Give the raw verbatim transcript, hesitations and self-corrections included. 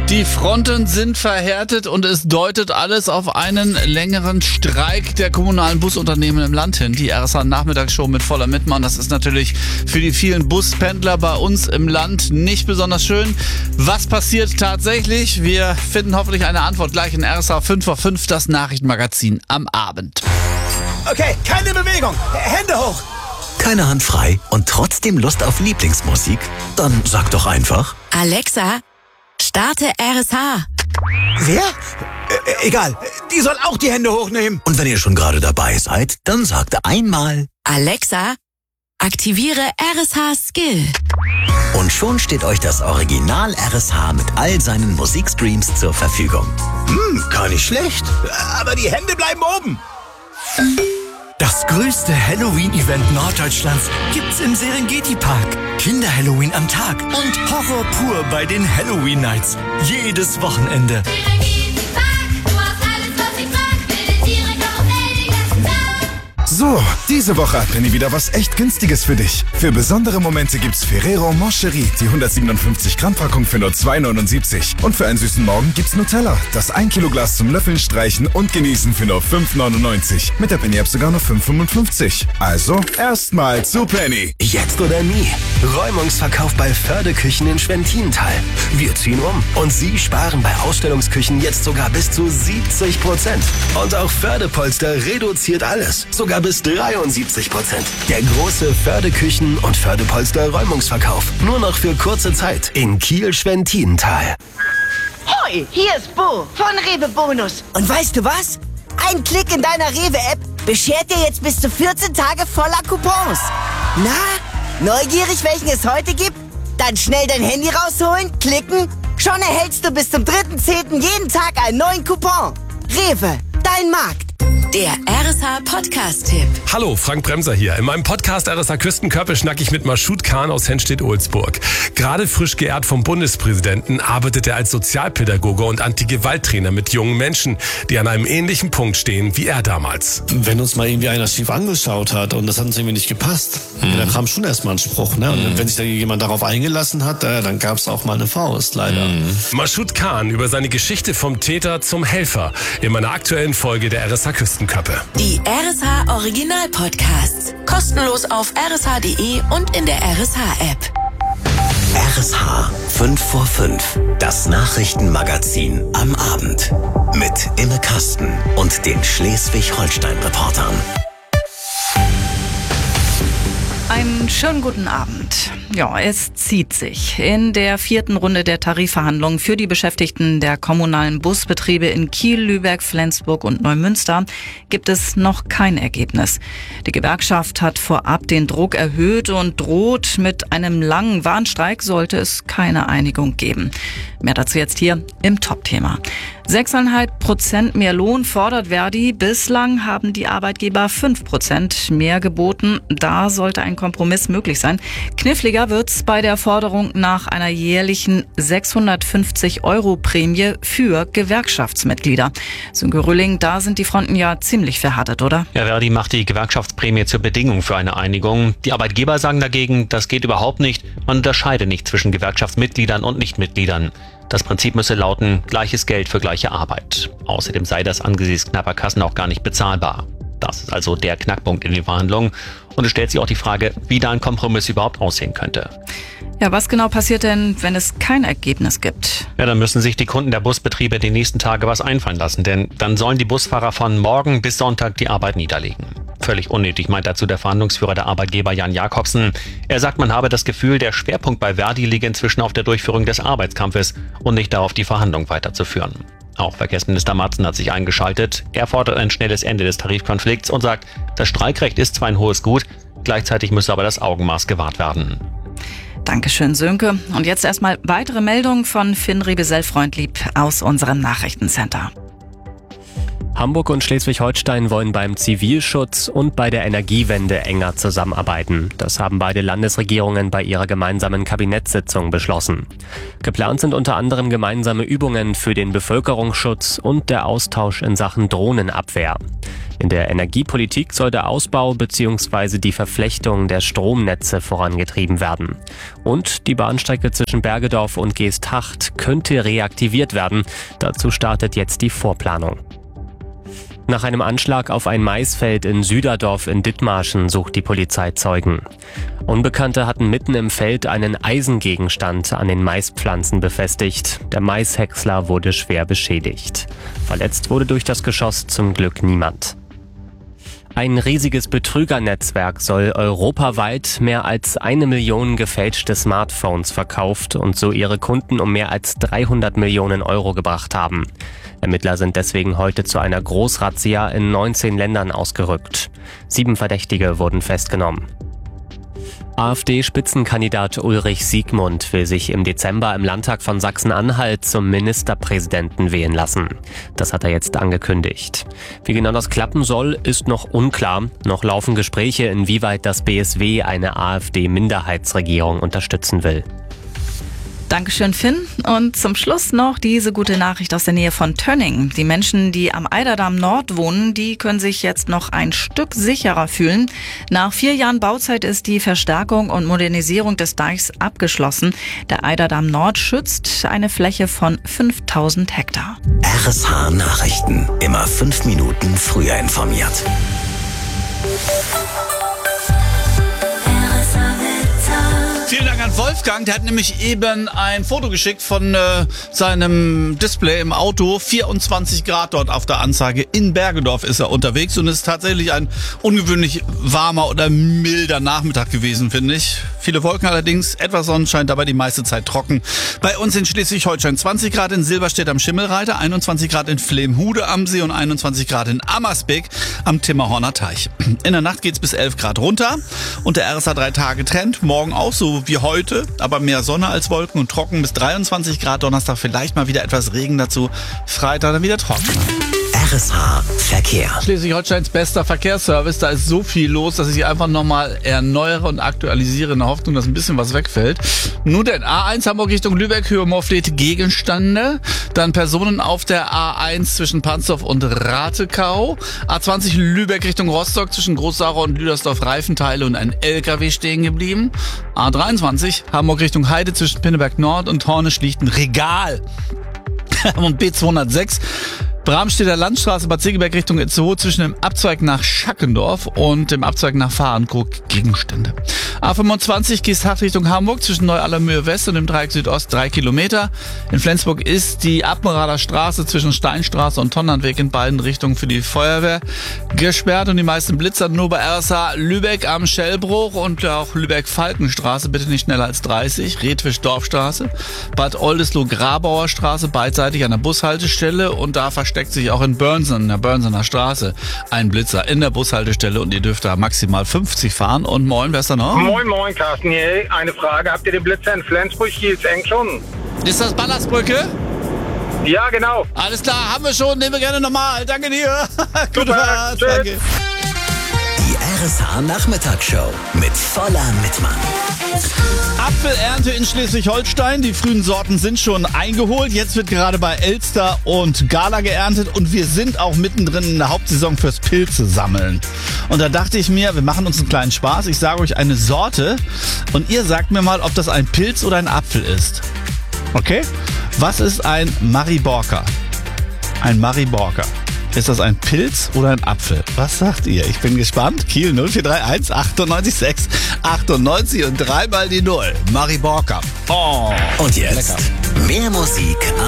Die Fronten sind verhärtet und es deutet alles auf einen längeren Streik der kommunalen Busunternehmen im Land hin. Die R S H-Nachmittagsshow mit voller Mitmann. Das ist natürlich für die vielen Buspendler bei uns im Land nicht besonders schön. Was passiert tatsächlich? Wir finden hoffentlich eine Antwort gleich in R S H fünf vor fünf, das Nachrichtenmagazin am Abend. Okay, keine Bewegung. Hände hoch. Keine Hand frei und trotzdem Lust auf Lieblingsmusik? Dann sag doch einfach: Alexa, starte R S H. Wer? Äh, egal, die soll auch die Hände hochnehmen. Und wenn ihr schon gerade dabei seid, dann sagt einmal: Alexa, aktiviere R S H Skill. Und schon steht euch das Original R S H mit all seinen Musikstreams zur Verfügung. Hm, gar nicht schlecht. Aber die Hände bleiben oben. Das größte Halloween-Event Norddeutschlands gibt's im Serengeti-Park. Kinder-Halloween am Tag und Horror pur bei den Halloween Nights. Jedes Wochenende. So, diese Woche hat Penny wieder was echt Günstiges für dich. Für besondere Momente gibt's Ferrero Moncherie, die hundertsiebenundfünfzig Gramm Packung für nur zwei neunundsiebzig. Und für einen süßen Morgen gibt's Nutella, das ein Kilo Glas zum Löffeln, Streichen und Genießen für nur fünf neunundneunzig. Mit der Penny-App sogar nur fünf fünfundfünfzig. Also, erstmal zu Penny. Jetzt oder nie. Räumungsverkauf bei Förde-Küchen in Schwentintal. Wir ziehen um und Sie sparen bei Ausstellungsküchen jetzt sogar bis zu siebzig Prozent. Und auch Förde-Polster reduziert alles. Sogar bis dreiundsiebzig Prozent. Der große Förde-Küchen- und Förde-Polster-Räumungsverkauf. Nur noch für kurze Zeit in Kiel-Schwentintal. Hoi, hier ist Bo von Rewe Bonus. Und weißt du was? Ein Klick in deiner Rewe-App beschert dir jetzt bis zu vierzehn Tage voller Coupons. Na, neugierig, welchen es heute gibt? Dann schnell dein Handy rausholen, klicken. Schon erhältst du bis zum dritten zehnten jeden Tag einen neuen Coupon. Rewe, dein Markt. Der R S H-Podcast-Tipp. Hallo, Frank Bremser hier. In meinem Podcast R S H Küstenkörper schnack ich mit Maschud Khan aus Henstedt-Ohlsburg. Gerade frisch geehrt vom Bundespräsidenten arbeitet er als Sozialpädagoge und Anti-Gewalt-Trainer mit jungen Menschen, die an einem ähnlichen Punkt stehen wie er damals. Wenn uns mal irgendwie einer schief angeschaut hat und das hat uns irgendwie nicht gepasst, mhm. dann kam schon erstmal ein Spruch. Ne? Und mhm. wenn sich da jemand darauf eingelassen hat, äh, dann gab es auch mal eine Faust, leider. Mhm. Maschud Khan über seine Geschichte vom Täter zum Helfer in meiner aktuellen Folge der R S H Küstenköppe. Die R S H Original Podcasts. Kostenlos auf r s h punkt d e und in der R S H App. R S H fünf vor fünf. Das Nachrichtenmagazin am Abend. Mit Imme Kasten und den Schleswig-Holstein-Reportern. Einen schönen guten Abend. Ja, es zieht sich. In der vierten Runde der Tarifverhandlungen für die Beschäftigten der kommunalen Busbetriebe in Kiel, Lübeck, Flensburg und Neumünster gibt es noch kein Ergebnis. Die Gewerkschaft hat vorab den Druck erhöht und droht, mit einem langen Warnstreik sollte es keine Einigung geben. Mehr dazu jetzt hier im Top-Thema. sechs Komma fünf Prozent mehr Lohn fordert Verdi. Bislang haben die Arbeitgeber fünf Prozent mehr geboten. Da sollte ein Kompromiss möglich sein. Kniffliger wird's bei der Forderung nach einer jährlichen sechshundertfünfzig Euro Prämie für Gewerkschaftsmitglieder. Sönke Rülling, da sind die Fronten ja ziemlich verhärtet, oder? Ja, Verdi macht die Gewerkschaftsprämie zur Bedingung für eine Einigung. Die Arbeitgeber sagen dagegen, das geht überhaupt nicht. Man unterscheide nicht zwischen Gewerkschaftsmitgliedern und Nichtmitgliedern. Das Prinzip müsse lauten, gleiches Geld für gleiche Arbeit. Außerdem sei das angesichts knapper Kassen auch gar nicht bezahlbar. Das ist also der Knackpunkt in den Verhandlungen. Und es stellt sich auch die Frage, wie da ein Kompromiss überhaupt aussehen könnte. Ja, was genau passiert denn, wenn es kein Ergebnis gibt? Ja, dann müssen sich die Kunden der Busbetriebe die nächsten Tage was einfallen lassen. Denn dann sollen die Busfahrer von morgen bis Sonntag die Arbeit niederlegen. Völlig unnötig, meint dazu der Verhandlungsführer der Arbeitgeber Jan Jakobsen. Er sagt, man habe das Gefühl, der Schwerpunkt bei Verdi liege inzwischen auf der Durchführung des Arbeitskampfes und nicht darauf, die Verhandlung weiterzuführen. Auch Verkehrsminister Matzen hat sich eingeschaltet. Er fordert ein schnelles Ende des Tarifkonflikts und sagt, das Streikrecht ist zwar ein hohes Gut, gleichzeitig müsse aber das Augenmaß gewahrt werden. Dankeschön, Sönke. Und jetzt erstmal weitere Meldungen von Finn Riebesell-Freundlieb aus unserem Nachrichtencenter. Hamburg und Schleswig-Holstein wollen beim Zivilschutz und bei der Energiewende enger zusammenarbeiten. Das haben beide Landesregierungen bei ihrer gemeinsamen Kabinettssitzung beschlossen. Geplant sind unter anderem gemeinsame Übungen für den Bevölkerungsschutz und der Austausch in Sachen Drohnenabwehr. In der Energiepolitik soll der Ausbau bzw. die Verflechtung der Stromnetze vorangetrieben werden. Und die Bahnstrecke zwischen Bergedorf und Geesthacht könnte reaktiviert werden. Dazu startet jetzt die Vorplanung. Nach einem Anschlag auf ein Maisfeld in Süderdorf in Dithmarschen sucht die Polizei Zeugen. Unbekannte hatten mitten im Feld einen Eisengegenstand an den Maispflanzen befestigt. Der Maishäcksler wurde schwer beschädigt. Verletzt wurde durch das Geschoss zum Glück niemand. Ein riesiges Betrügernetzwerk soll europaweit mehr als eine Million gefälschte Smartphones verkauft und so ihre Kunden um mehr als dreihundert Millionen Euro gebracht haben. Ermittler sind deswegen heute zu einer Großrazzia in neunzehn Ländern ausgerückt. Sieben Verdächtige wurden festgenommen. AfD-Spitzenkandidat Ulrich Siegmund will sich im Dezember im Landtag von Sachsen-Anhalt zum Ministerpräsidenten wählen lassen. Das hat er jetzt angekündigt. Wie genau das klappen soll, ist noch unklar. Noch laufen Gespräche, inwieweit das B S W eine AfD-Minderheitsregierung unterstützen will. Dankeschön, Finn. Und zum Schluss noch diese gute Nachricht aus der Nähe von Tönning. Die Menschen, die am Eiderdamm Nord wohnen, die können sich jetzt noch ein Stück sicherer fühlen. Nach vier Jahren Bauzeit ist die Verstärkung und Modernisierung des Deichs abgeschlossen. Der Eiderdamm Nord schützt eine Fläche von fünftausend Hektar. R S H Nachrichten. Immer fünf Minuten früher informiert. Vielen Dank an Wolfgang, der hat nämlich eben ein Foto geschickt von äh, seinem Display im Auto. vierundzwanzig Grad dort auf der Anzeige. In Bergedorf ist er unterwegs und es ist tatsächlich ein ungewöhnlich warmer oder milder Nachmittag gewesen, finde ich. Viele Wolken allerdings, etwas Sonnenschein, dabei die meiste Zeit trocken. Bei uns in Schleswig-Holstein zwanzig Grad in Silberstedt am Schimmelreiter, einundzwanzig Grad in Flemhude am See und einundzwanzig Grad in Ammersbeek am Timmerhorner Teich. In der Nacht geht's bis elf Grad runter und der R S H drei Tage Trend. Morgen auch so wie heute, aber mehr Sonne als Wolken und trocken bis dreiundzwanzig Grad. Donnerstag vielleicht mal wieder etwas Regen dazu. Freitag dann wieder trocken. R S H Verkehr. Schleswig-Holsteins bester Verkehrsservice. Da ist so viel los, dass ich sie einfach nochmal erneuere und aktualisiere in der Hoffnung, dass ein bisschen was wegfällt. Nun denn, A eins Hamburg Richtung Lübeck, Höhe Morfleet Gegenstände. Dann Personen auf der A eins zwischen Pansdorf und Ratekau. A zwanzig Lübeck Richtung Rostock zwischen Großsauer und Lüdersdorf Reifenteile und ein L K W stehen geblieben. A dreiundzwanzig Hamburg Richtung Heide zwischen Pinneberg Nord und Hornisch liegt ein Regal. Und B zweihundertsechs Bramstedter Landstraße Bad Segeberg Richtung Itzehoe zwischen dem Abzweig nach Schackendorf und dem Abzweig nach Fahrenkrug Gegenstände. A fünfundzwanzig Geesthacht Richtung Hamburg zwischen Neu-Allermühe West und dem Dreieck Südost drei Kilometer. In Flensburg ist die Admiraler Straße zwischen Steinstraße und Tonnernweg in beiden Richtungen für die Feuerwehr gesperrt und die meisten Blitzer nur bei R S H Lübeck am Schellbruch und auch Lübeck-Falkenstraße, bitte nicht schneller als dreißig, Redwisch-Dorfstraße, Bad Oldesloe-Grabauer Straße beidseitig an der Bushaltestelle und da versteckt sich auch in Börnsen, in der Börnsener Straße, ein Blitzer in der Bushaltestelle und ihr dürft da maximal fünfzig fahren. Und moin, wer ist da noch? Moin, moin, Carsten hier. Eine Frage, habt ihr den Blitzer in Flensburg? Hier ist eng schon. Ist das Ballersbrücke? Ja, genau. Alles klar, haben wir schon, nehmen wir gerne nochmal. Danke dir. Gute Fahrt. Danke. Die R S H Nachmittagsshow mit voller Mitmann. Apfelernte in Schleswig-Holstein. Die frühen Sorten sind schon eingeholt. Jetzt wird gerade bei Elster und Gala geerntet und wir sind auch mittendrin in der Hauptsaison fürs Pilze sammeln. Und da dachte ich mir, wir machen uns einen kleinen Spaß. Ich sage euch eine Sorte und ihr sagt mir mal, ob das ein Pilz oder ein Apfel ist. Okay? Was ist ein Mariborka? Ein Mariborka. Ist das ein Pilz oder ein Apfel? Was sagt ihr? Ich bin gespannt. Kiel null vier drei eins achtundneunzig sechs achtundneunzig und dreimal die Null. Mariborka. Oh. Und jetzt lecker. Mehr Musik